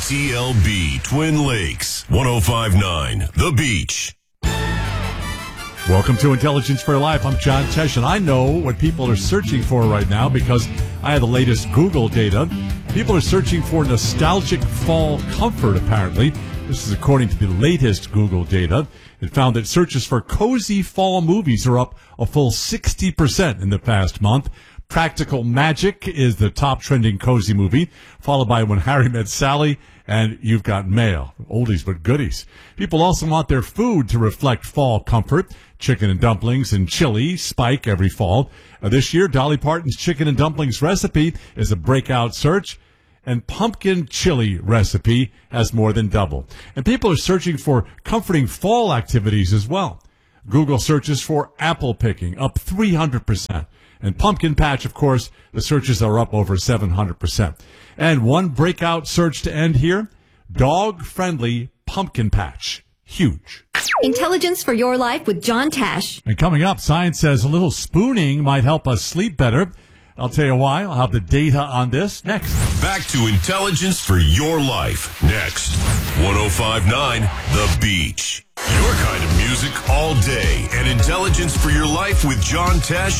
KCLB Twin Lakes, 105.9 The Beach. Welcome to Intelligence for Your Life. I'm John Tesh, and I know what people are searching for right now because I have the latest Google data. People are searching for nostalgic fall comfort, apparently. This is according to the latest Google data. It found that searches for cozy fall movies are up a full 60% in the past month. Practical Magic is the top trending cozy movie, followed by When Harry Met Sally and You've Got Mail. Oldies but goodies. People also want their food to reflect fall comfort. Chicken and dumplings and chili spike every fall. This year, Dolly Parton's chicken and dumplings recipe is a breakout search, and pumpkin chili recipe has more than doubled. And people are searching for comforting fall activities as well. Google searches for apple picking up 300%. And pumpkin patch, of course, the searches are up over 700%. And one breakout search to end here, dog-friendly pumpkin patch. Huge. Intelligence for Your Life with John Tesh. And coming up, science says a little spooning might help us sleep better. I'll tell you why. I'll have the data on this next. Back to Intelligence for Your Life next. 105.9 The Beach. Your kind of music all day and Intelligence for Your Life with John Tesh